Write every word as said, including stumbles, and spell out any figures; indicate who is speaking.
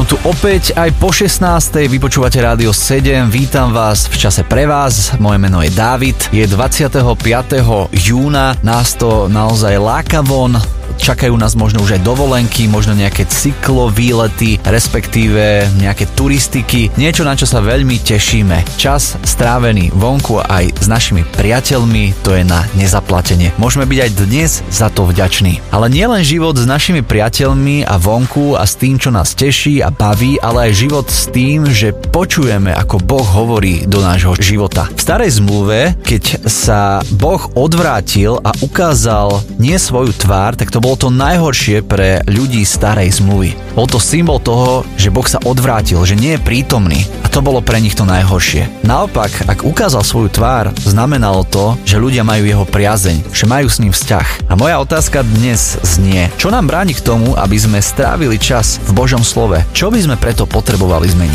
Speaker 1: Som tu opäť aj po šestnástej, vypočúvate Rádio sedem, vítam vás v čase pre vás, moje meno je Dávid, je dvadsiateho piateho júna, nás to naozaj láka von, čakajú nás možno už aj dovolenky, možno nejaké cyklovýlety, respektíve nejaké turistiky, niečo, na čo sa veľmi tešíme. Čas strávený vonku aj s našimi priateľmi, to je na nezaplatenie. Môžeme byť aj dnes za to vďační. Ale nielen život s našimi priateľmi a vonku a s tým, čo nás teší a baví, ale aj život s tým, že počujeme, ako Boh hovorí do nášho života. V starej zmluve, keď sa Boh odvrátil a ukázal nie svoju tvár, tak to bolo to najhoršie pre ľudí starej zmluvy. Bol to symbol toho, že Boh sa odvrátil, že nie je prítomný. A to bolo pre nich to najhoršie. Naopak, ak ukázal svoju tvár, znamenalo to, že ľudia majú jeho priazeň, že majú s ním vzťah. A moja otázka dnes znie, čo nám bráni k tomu, aby sme strávili čas v Božom slove? Čo by sme preto potrebovali zmeniť?